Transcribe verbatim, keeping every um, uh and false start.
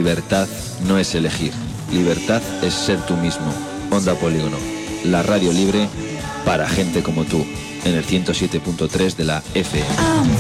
Libertad no es elegir. Libertad es ser tú mismo. Onda Polígono, la radio libre para gente como tú, en el ciento siete punto tres de la F M.